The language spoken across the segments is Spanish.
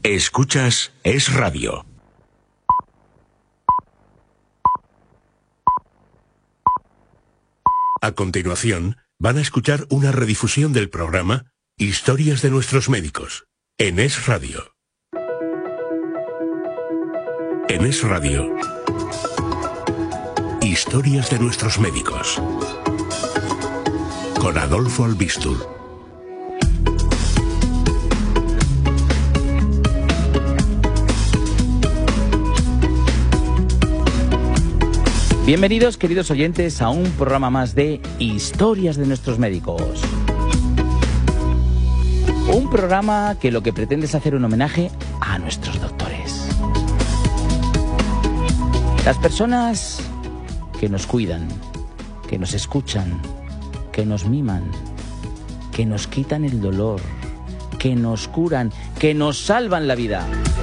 Escuchas Es Radio. A continuación, van a escuchar una redifusión del programa Historias de nuestros médicos, en Es Radio. En Es Radio, Historias de nuestros médicos, con Adolfo Albistur. Bienvenidos, queridos oyentes, a un programa más de Historias de nuestros médicos. Un programa que lo que pretende es hacer un homenaje a nuestros doctores. Las personas que nos cuidan, que nos escuchan, que nos miman, que nos quitan el dolor, que nos curan, que nos salvan la vida.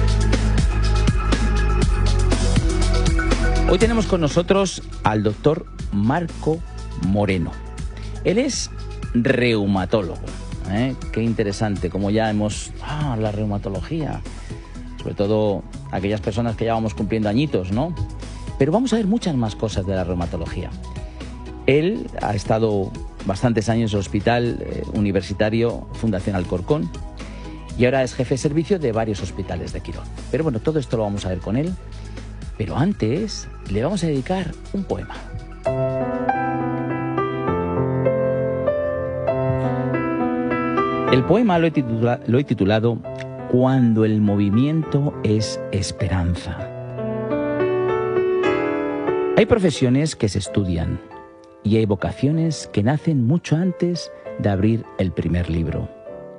Hoy tenemos con nosotros al doctor Marco Moreno. Él es reumatólogo. Qué interesante, como ya hemos... la reumatología. Sobre todo aquellas personas que ya vamos cumpliendo añitos, ¿no? Pero vamos a ver muchas más cosas de la reumatología. Él ha estado bastantes años en el Hospital Universitario Fundación Alcorcón y ahora es jefe de servicio de varios hospitales de Quirón. Pero bueno, todo esto lo vamos a ver con él. Pero antes le vamos a dedicar un poema. El poema lo he titulado Cuando el movimiento es esperanza. Hay profesiones que se estudian y hay vocaciones que nacen mucho antes de abrir el primer libro.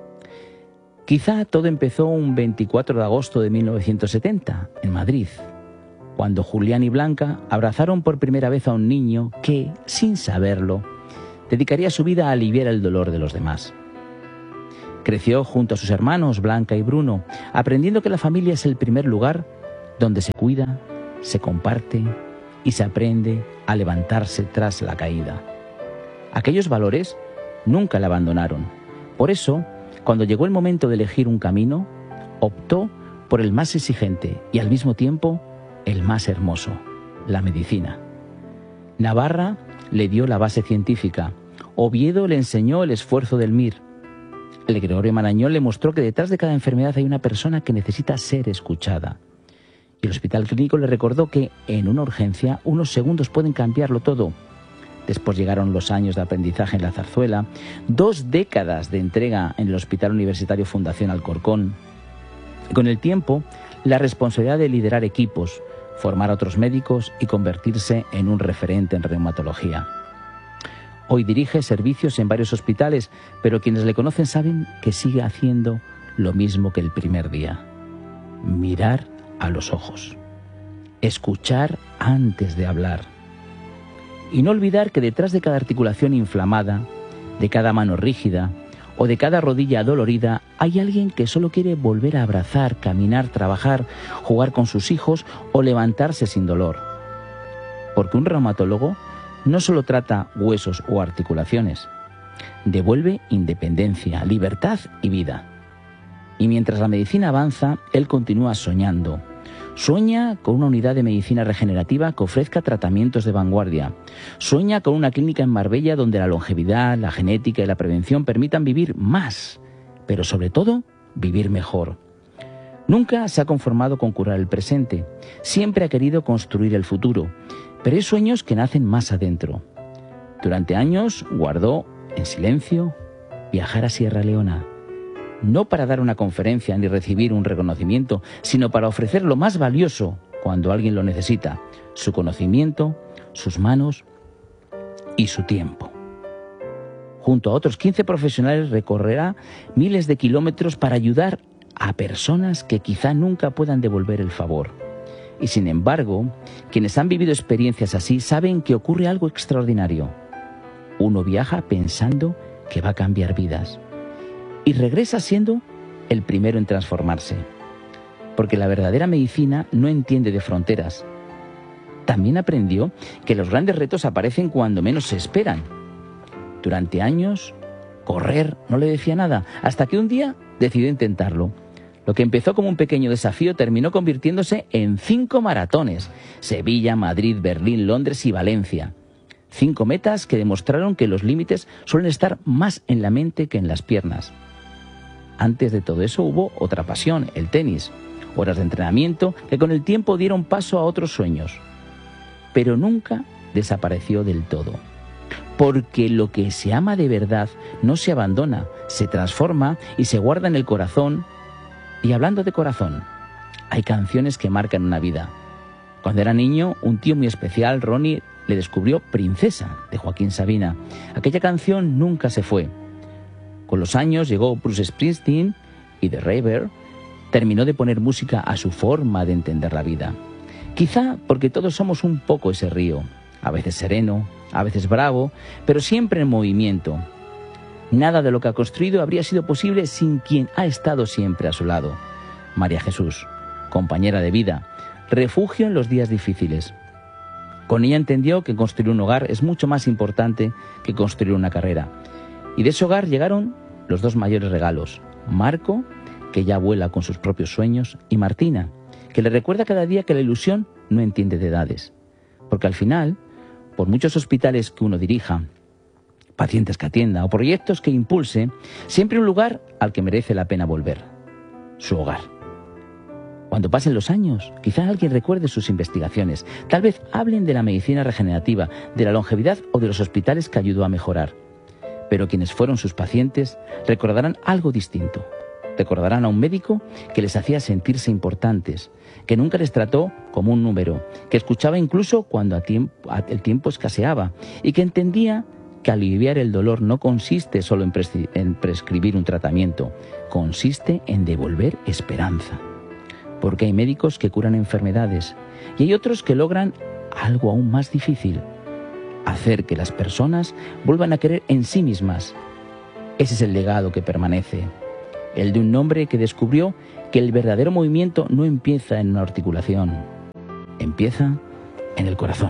Quizá todo empezó un 24 de agosto de 1970 en Madrid, cuando Julián y Blanca abrazaron por primera vez a un niño que, sin saberlo, dedicaría su vida a aliviar el dolor de los demás. Creció junto a sus hermanos Blanca y Bruno, aprendiendo que la familia es el primer lugar donde se cuida, se comparte y se aprende a levantarse tras la caída. Aquellos valores nunca le abandonaron. Por eso, cuando llegó el momento de elegir un camino, optó por el más exigente y al mismo tiempo el más hermoso, la medicina. Navarra le dio la base científica, Oviedo le enseñó el esfuerzo del MIR, el Gregorio Marañón le mostró que detrás de cada enfermedad hay una persona que necesita ser escuchada. Y el Hospital Clínico le recordó que en una urgencia unos segundos pueden cambiarlo todo. Después llegaron los años de aprendizaje en la Zarzuela, 2 décadas de entrega en el Hospital Universitario Fundación Alcorcón. Y con el tiempo, la responsabilidad de liderar equipos, formar a otros médicos y convertirse en un referente en reumatología. Hoy dirige servicios en varios hospitales, pero quienes le conocen saben que sigue haciendo lo mismo que el primer día. Mirar a los ojos. Escuchar antes de hablar. Y no olvidar que detrás de cada articulación inflamada, de cada mano rígida o de cada rodilla dolorida, hay alguien que solo quiere volver a abrazar, caminar, trabajar, jugar con sus hijos o levantarse sin dolor. Porque un reumatólogo no solo trata huesos o articulaciones, devuelve independencia, libertad y vida. Y mientras la medicina avanza, él continúa soñando. Sueña con una unidad de medicina regenerativa que ofrezca tratamientos de vanguardia. Sueña con una clínica en Marbella donde la longevidad, la genética y la prevención permitan vivir más, pero sobre todo, vivir mejor. Nunca se ha conformado con curar el presente. Siempre ha querido construir el futuro. Pero hay sueños que nacen más adentro. Durante años guardó, en silencio, viajar a Sierra Leona. No para dar una conferencia ni recibir un reconocimiento, sino para ofrecer lo más valioso cuando alguien lo necesita: su conocimiento, sus manos y su tiempo. Junto a otros 15 profesionales recorrerá miles de kilómetros para ayudar a personas que quizá nunca puedan devolver el favor. Y sin embargo, quienes han vivido experiencias así saben que ocurre algo extraordinario. Uno viaja pensando que va a cambiar vidas y regresa siendo el primero en transformarse. Porque la verdadera medicina no entiende de fronteras. También aprendió que los grandes retos aparecen cuando menos se esperan. Durante años, correr no le decía nada, hasta que un día decidió intentarlo. Lo que empezó como un pequeño desafío terminó convirtiéndose en 5 maratones: Sevilla, Madrid, Berlín, Londres y Valencia. 5 metas que demostraron que los límites suelen estar más en la mente que en las piernas. Antes de todo eso hubo otra pasión, el tenis. Horas de entrenamiento que con el tiempo dieron paso a otros sueños. Pero nunca desapareció del todo. Porque lo que se ama de verdad no se abandona, se transforma y se guarda en el corazón. Y hablando de corazón, hay canciones que marcan una vida. Cuando era niño, un tío muy especial, Ronnie, le descubrió Princesa, de Joaquín Sabina. Aquella canción nunca se fue. Con los años llegó Bruce Springsteen y The River terminó de poner música a su forma de entender la vida. Quizá porque todos somos un poco ese río, a veces sereno, a veces bravo, pero siempre en movimiento. Nada de lo que ha construido habría sido posible sin quien ha estado siempre a su lado. María Jesús, compañera de vida, refugio en los días difíciles. Con ella entendió que construir un hogar es mucho más importante que construir una carrera. Y de ese hogar llegaron los 2 mayores regalos: Marco, que ya vuela con sus propios sueños, y Martina, que le recuerda cada día que la ilusión no entiende de edades. Porque al final, por muchos hospitales que uno dirija, pacientes que atienda o proyectos que impulse, siempre hay un lugar al que merece la pena volver: su hogar. Cuando pasen los años, quizá alguien recuerde sus investigaciones. Tal vez hablen de la medicina regenerativa, de la longevidad o de los hospitales que ayudó a mejorar. Pero quienes fueron sus pacientes recordarán algo distinto. Recordarán a un médico que les hacía sentirse importantes, que nunca les trató como un número, que escuchaba incluso cuando el tiempo escaseaba y que entendía que aliviar el dolor no consiste solo en prescribir un tratamiento, consiste en devolver esperanza. Porque hay médicos que curan enfermedades y hay otros que logran algo aún más difícil: hacer que las personas vuelvan a creer en sí mismas. Ese es el legado que permanece, el de un hombre que descubrió que el verdadero movimiento no empieza en una articulación, empieza en el corazón.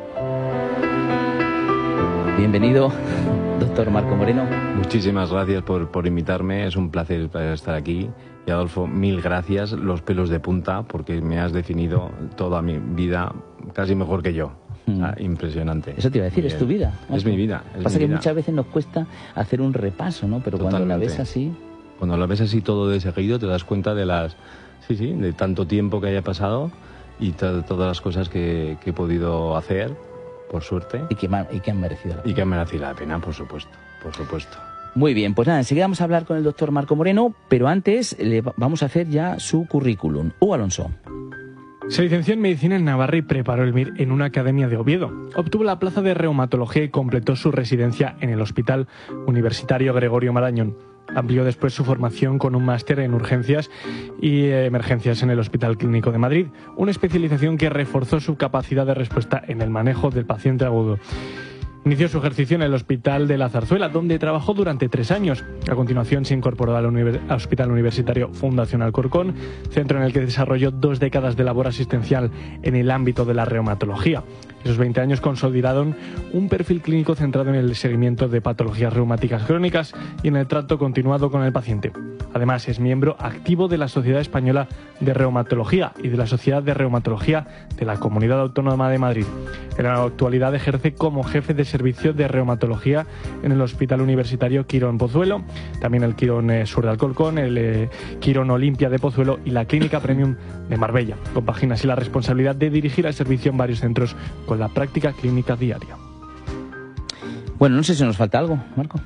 Bienvenido, doctor Marco Moreno. Muchísimas gracias por invitarme, es un placer estar aquí. Y Adolfo, mil gracias, los pelos de punta, porque me has definido toda mi vida casi mejor que yo. Impresionante. Eso te iba a decir, es tu vida. Es mi vida. Pasa que muchas veces nos cuesta hacer un repaso, ¿no? Pero Totalmente. Cuando la ves así... Cuando la ves así todo de seguido, te das cuenta de de tanto tiempo que haya pasado y todas las cosas que he podido hacer, por suerte. Y que han merecido la pena. Y que han merecido la pena, por supuesto, por supuesto. Muy bien, pues nada, enseguida vamos a hablar con el doctor Marco Moreno, pero antes vamos a hacer ya su currículum. Hugo Alonso. Se licenció en Medicina en Navarra y preparó el MIR en una academia de Oviedo. Obtuvo la plaza de reumatología y completó su residencia en el Hospital Universitario Gregorio Marañón. Amplió después su formación con un máster en urgencias y emergencias en el Hospital Clínico de Madrid, una especialización que reforzó su capacidad de respuesta en el manejo del paciente agudo. Inició su ejercicio en el Hospital de la Zarzuela, donde trabajó durante 3 años. A continuación se incorporó al Hospital Universitario Fundación Alcorcón, centro en el que desarrolló 2 décadas de labor asistencial en el ámbito de la reumatología. Esos 20 años consolidaron un perfil clínico centrado en el seguimiento de patologías reumáticas crónicas y en el trato continuado con el paciente. Además, es miembro activo de la Sociedad Española de Reumatología y de la Sociedad de Reumatología de la Comunidad Autónoma de Madrid. En la actualidad ejerce como jefe de servicio de reumatología en el Hospital Universitario Quirón Pozuelo, también el Quirón Sur de Alcorcón, el Quirón Olimpia de Pozuelo y la Clínica Premium de Marbella. Compagina así la responsabilidad de dirigir el servicio en varios centros con la práctica clínica diaria. Bueno, no sé si nos falta algo, Marco.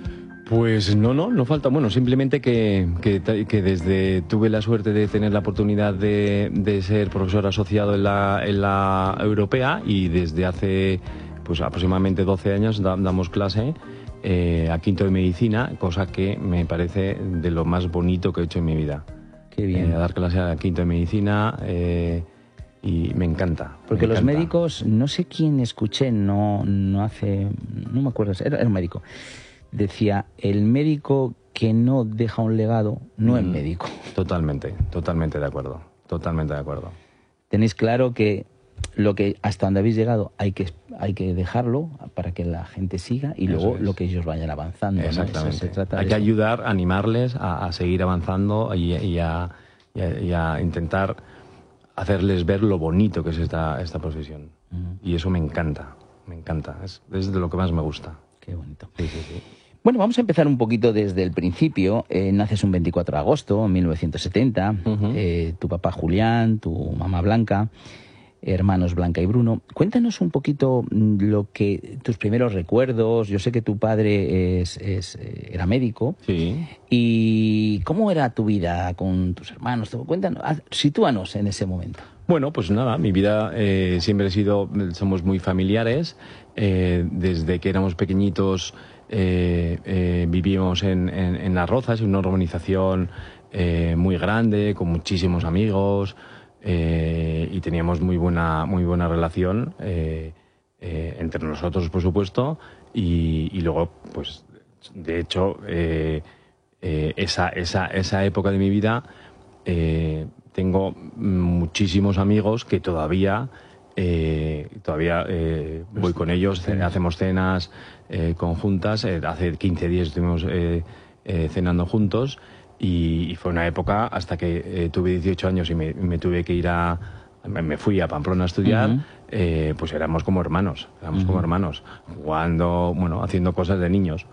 Pues no falta. Bueno, simplemente que desde tuve la suerte de tener la oportunidad de ser profesor asociado en la europea y desde hace pues aproximadamente 12 años damos clase a quinto de medicina, cosa que me parece de lo más bonito que he hecho en mi vida. Qué bien. Dar clase a quinto de medicina y me encanta. Porque los médicos, no sé quién escuché, no me acuerdo, era un médico. Decía, el médico que no deja un legado no es médico. Totalmente de acuerdo, totalmente de acuerdo. Tenéis claro que lo que hasta donde habéis llegado hay que dejarlo para que la gente siga y luego lo que ellos vayan avanzando. Exactamente. ¿No? Eso se trata hay de que eso. ayudar, animarles a seguir avanzando y a y a intentar hacerles ver lo bonito que es esta profesión. Y eso me encanta, es de lo que más me gusta. Qué bonito. Sí, sí, sí. Bueno, vamos a empezar un poquito desde el principio. Naces un 24 de agosto de 1970. Tu papá Julián, tu mamá Blanca, hermanos Blanca y Bruno. Cuéntanos un poquito tus primeros recuerdos. Yo sé que tu padre era médico. Sí. ¿Y cómo era tu vida con tus hermanos? Cuéntanos, sitúanos en ese momento. Bueno, pues nada, mi vida siempre somos muy familiares. Desde que éramos pequeñitos vivíamos en Las Rozas, en una urbanización muy grande, con muchísimos amigos, y teníamos muy buena relación entre nosotros, por supuesto, y luego, pues, de hecho, esa época de mi vida tengo muchísimos amigos que todavía voy con ellos, hacemos cenas conjuntas. Hace 15 días estuvimos cenando juntos y fue una época hasta que tuve 18 años y me tuve que me fui a Pamplona a estudiar. Pues éramos como hermanos, jugando, bueno, haciendo cosas de niños.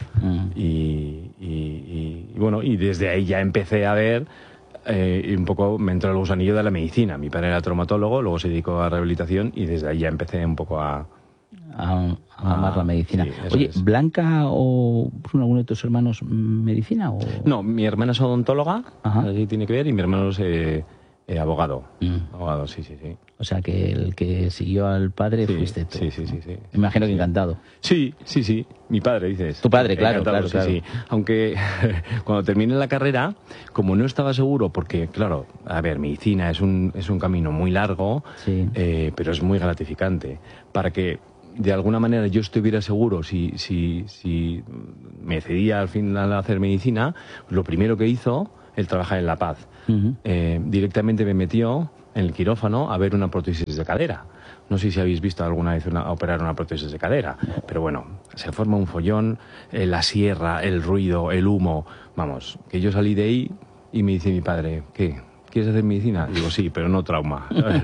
Y bueno, y desde ahí ya empecé a ver. Y un poco me entró el gusanillo de la medicina. Mi padre era traumatólogo, luego se dedicó a rehabilitación y desde ahí ya empecé un poco a amar la medicina. Sí, Oye, es. ¿Blanca o Bruno, alguno de tus hermanos, medicina? O... No, mi hermana es odontóloga, así tiene que ver, y mi hermano es abogado. Abogado, sí. O sea, que el que siguió al padre Sí, fuiste tú. sí. Me imagino que encantado. Sí. Mi padre, dices. Tu padre, claro, Encantado, claro. Sí. Aunque cuando terminé la carrera, como no estaba seguro, porque, claro, a ver, medicina es un camino muy largo, Sí. pero es muy gratificante. Para que, de alguna manera, yo estuviera seguro si me decidía al final a hacer medicina, lo primero que hizo, él trabajar en La Paz. Directamente me metió en el quirófano a ver una prótesis de cadera. No sé si habéis visto alguna vez operar una prótesis de cadera, pero bueno, se forma un follón, la sierra, el ruido, el humo. Vamos, que yo salí de ahí y me dice mi padre, ¿qué? ¿Quieres hacer medicina? Digo, sí, pero no trauma.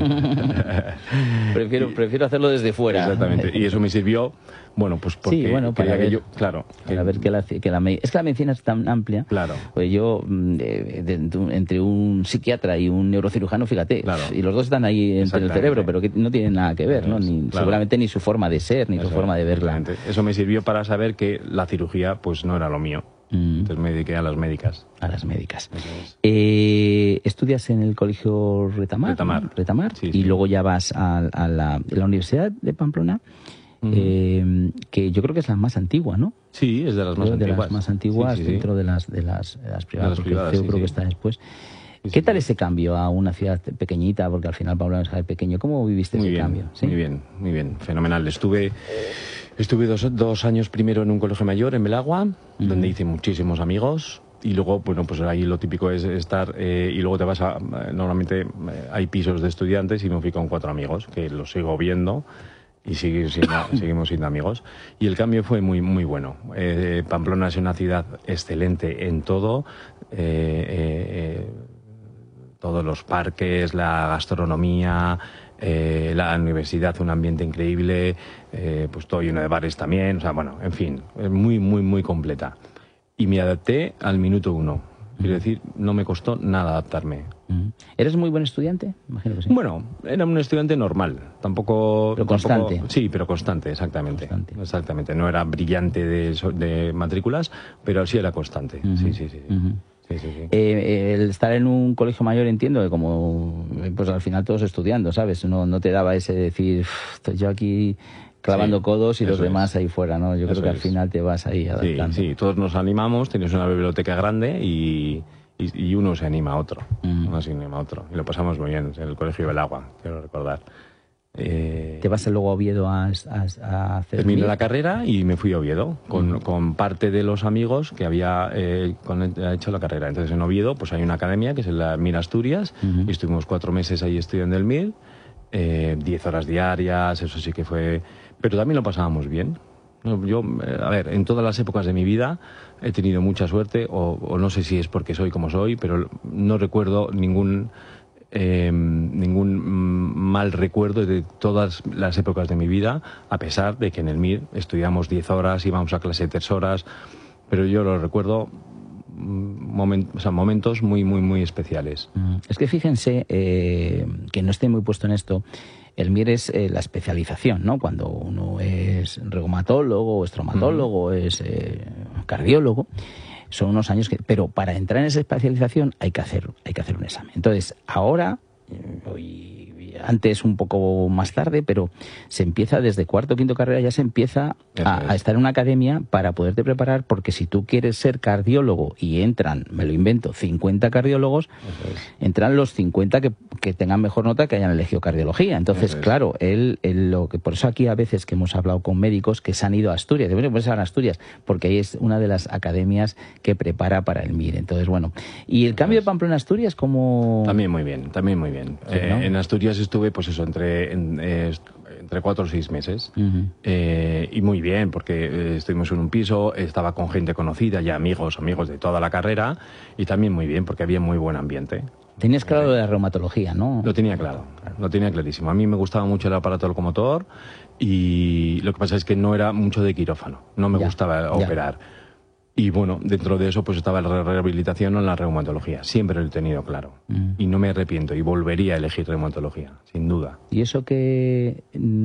Prefiero hacerlo desde fuera. Exactamente, y eso me sirvió, bueno, pues porque Sí, bueno, para quería ver, que yo, claro. para ver que es que la medicina es tan amplia. Claro. Pues yo, entre un psiquiatra y un neurocirujano, fíjate, Claro. y los dos están ahí entre el cerebro, pero que no tienen nada que ver, ¿no? Claro. Seguramente ni su forma de ser, ni su forma de verla. Exactamente. Eso me sirvió para saber que la cirugía, pues no era lo mío. Entonces me dediqué a las médicas. A las médicas. Eso es. Estudias en el colegio Retamar. Sí, y sí. luego ya vas a la Universidad de Pamplona, que yo creo que es la más antigua, ¿no? Sí, es de las más De antiguas. las más antiguas, Sí. dentro de las privadas, porque privadas, el CEU sí, creo que sí. está después. Sí, ¿Qué sí, tal sí. ese cambio a una ciudad pequeñita? Porque al final Pamplona es pequeño. ¿Cómo viviste Muy ese bien, cambio? ¿Sí? muy bien, fenomenal. Estuve 2 años primero en un colegio mayor en Belagua, donde hice muchísimos amigos. Y luego, bueno, pues ahí lo típico es estar, y luego te vas normalmente hay pisos de estudiantes y me fui con 4 amigos, que los sigo viendo y seguimos siendo amigos. Y el cambio fue muy, muy bueno. Pamplona es una ciudad excelente en todo, todos los parques, la gastronomía, la universidad, un ambiente increíble, pues todo lleno de bares también, o sea, bueno, en fin, es muy, muy, muy completa. Y me adapté al minuto 1. Quiero decir, no me costó nada adaptarme. ¿Eres muy buen estudiante? Imagino que sí. Bueno, era un estudiante normal, tampoco... Pero constante. Sí, pero constante, exactamente. Constante. Exactamente, no era brillante de matrículas, pero sí era constante. Sí. Sí. El estar en un colegio mayor, entiendo que como pues al final todos estudiando, ¿sabes? No te daba ese decir, estoy yo aquí clavando codos y los demás ahí fuera, ¿no? Yo creo que al final te vas ahí adaptando. Sí, todos nos animamos, tienes una biblioteca grande y uno se anima a otro. Uno se anima a otro. Y lo pasamos muy bien en el colegio Belagua, quiero recordar. ¿Te vas luego a Oviedo a hacer...? Terminé la carrera y me fui a Oviedo con parte de los amigos que había hecho la carrera. Entonces en Oviedo pues hay una academia que es la MIR Asturias y estuvimos 4 meses ahí estudiando el MIR, 10 horas diarias, eso sí que fue... Pero también lo pasábamos bien. Yo, a ver, en todas las épocas de mi vida he tenido mucha suerte, o no sé si es porque soy como soy, pero no recuerdo ningún mal recuerdo de todas las épocas de mi vida, a pesar de que en el MIR estudiamos 10 horas, íbamos a clase 3 horas, pero yo lo recuerdo momentos muy especiales. Es que fíjense, que no esté muy puesto en esto, el MIR es la especialización, ¿no? Cuando uno es reumatólogo, es traumatólogo, es cardiólogo, son unos años que... Pero para entrar en esa especialización hay que hacer un examen. Entonces, ahora, antes un poco más tarde, pero se empieza desde cuarto o quinto carrera, ya se empieza a estar en una academia para poderte preparar, porque si tú quieres ser cardiólogo y entran, me lo invento, 50 cardiólogos, entran los 50 que tengan mejor nota que hayan elegido cardiología. Entonces, claro, por eso aquí a veces que hemos hablado con médicos que se han ido a Asturias, pues se van a Asturias, porque ahí es una de las academias que prepara para el MIR. Entonces, bueno, y el cambio de Pamplona a Asturias, ¿cómo...? También muy bien. Sí, ¿no? En Asturias estuve, pues eso, entre 4 o 6 meses. Y muy bien, porque estuvimos en un piso, estaba con gente conocida, ya amigos de toda la carrera, y también muy bien, porque había muy buen ambiente. Tenías claro de la reumatología, ¿no? Lo tenía claro, lo tenía clarísimo. A mí me gustaba mucho el aparato locomotor, y lo que pasa es que no era mucho de quirófano, no me gustaba operar. Y bueno, dentro de eso pues estaba la rehabilitación o la reumatología. Siempre lo he tenido claro. Y no me arrepiento y volvería a elegir reumatología, sin duda. Y eso que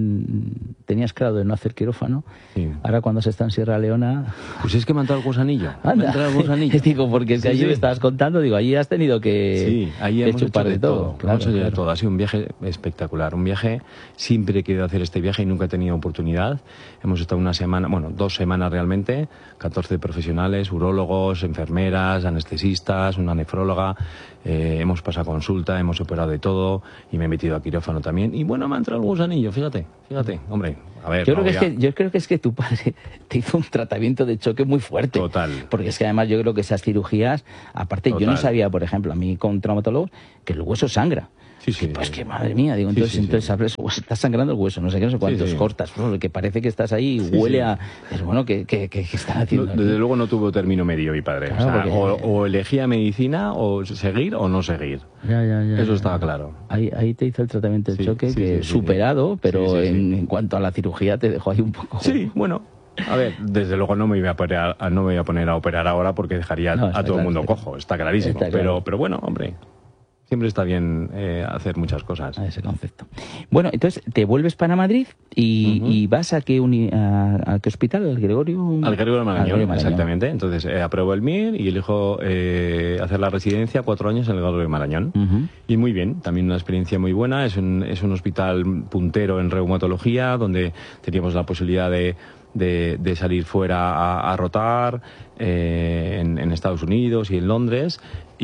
tenías claro de no hacer quirófano, ahora cuando se está en Sierra Leona... Pues es que me ha entrado el gusanillo. Me ha entrado el gusanillo. Digo, porque es que allí me estabas contando, digo, allí has tenido que... Sí, ahí hemos chupar hecho de todo. Hemos hecho de todo. Ha sido un viaje espectacular. Un viaje, siempre he querido hacer este viaje y nunca he tenido oportunidad. Hemos estado 2 semanas realmente, 14 profesionales, urólogos, enfermeras, anestesistas, una nefróloga, hemos pasado consulta, hemos operado de todo y me he metido a quirófano también. Y bueno, me ha entrado el gusanillo, fíjate, hombre, a ver. Yo creo que es que tu padre te hizo un tratamiento de choque muy fuerte. Total. Porque es que además yo creo que esas cirugías, aparte yo no sabía, por ejemplo, a mí con traumatólogos, que el hueso sangra. Sí. Pues que madre mía, digo, entonces sabes, está sangrando el hueso, no sé qué, no sé cuántos cortas, que parece que estás ahí y huele a... Pero bueno, ¿qué están haciendo? Desde luego no tuvo término medio mi padre. Claro, o elegía medicina, o seguir o no seguir. Eso estaba claro. Ahí te hizo el tratamiento del choque, que superado, pero en cuanto a la cirugía te dejó ahí un poco... Sí, bueno... A ver, desde luego no me voy a poner a operar ahora porque dejaría a todo el mundo cojo, está clarísimo. Pero bueno, hombre... Siempre está bien hacer muchas cosas. A ese concepto. Bueno, entonces te vuelves para Madrid y vas a qué hospital, al Gregorio... Al Gregorio Marañón, exactamente. Entonces apruebo el MIR y elijo hacer la residencia 4 años en el Gregorio Marañón. Y muy bien, también una experiencia muy buena. Es un hospital puntero en reumatología, donde teníamos la posibilidad de salir fuera a rotar en Estados Unidos y en Londres.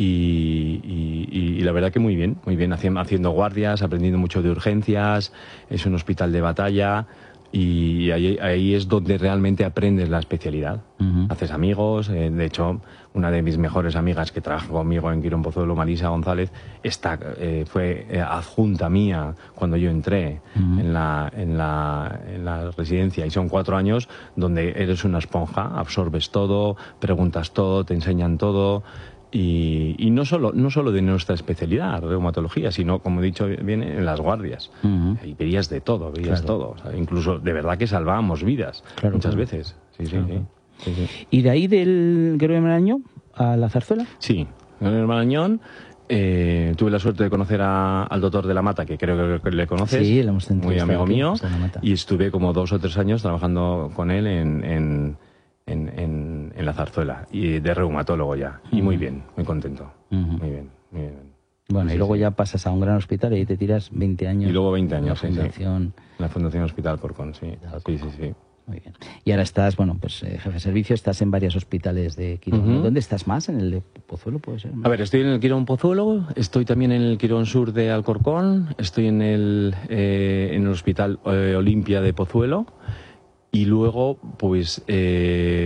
Y la verdad que muy bien haciendo guardias, aprendiendo mucho de urgencias. Es un hospital de batalla y ahí es donde realmente aprendes la especialidad. Haces amigos. De hecho, una de mis mejores amigas que trabaja conmigo en Quirón Pozuelo, Marisa González, fue adjunta mía cuando yo entré en la residencia, y son 4 años donde eres una esponja, absorbes todo, preguntas todo, te enseñan todo. Y no solo de nuestra especialidad, reumatología, sino, como he dicho bien, en las guardias. Y veías de todo, todo. O sea, incluso de verdad que salvábamos vidas muchas veces. Sí. ¿Y de ahí del Gregorio Marañón a la Zarzuela? Sí, Gregorio Marañón. Tuve la suerte de conocer al doctor de la Mata, que creo que le conoces. Sí, lo hemos entrevistado, muy amigo mío. Y estuve como 2 o 3 años trabajando con él en la Zarzuela, y de reumatólogo ya. Y muy bien, muy contento. Muy bien. Bueno, y luego ya pasas a un gran hospital y ahí te tiras 20 años. Y luego 20 años, en la Fundación Hospital Corcón, sí. Muy bien. Y ahora estás, jefe de servicio, estás en varios hospital de Quirón. ¿Dónde estás más? ¿En el de Pozuelo puede ser? A ver, estoy en el Quirón Pozuelo, estoy también en el Quirón Sur de Alcorcón, estoy en el Hospital Olimpia de Pozuelo. Y luego, pues,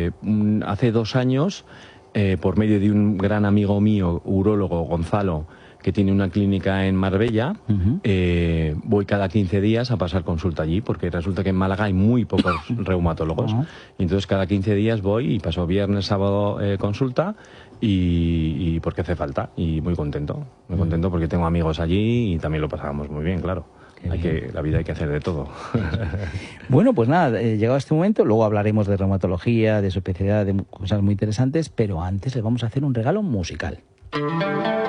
hace 2 años, por medio de un gran amigo mío, urólogo, Gonzalo, que tiene una clínica en Marbella, voy cada 15 días a pasar consulta allí, porque resulta que en Málaga hay muy pocos reumatólogos. Y entonces cada 15 días voy y paso viernes, sábado consulta, y porque hace falta. Y muy contento porque tengo amigos allí y también lo pasábamos muy bien, claro. La vida hay que hacer de todo. Bueno, pues nada, llegado a este momento, luego hablaremos de reumatología, de su especialidad, de cosas muy interesantes, pero antes les vamos a hacer un regalo musical.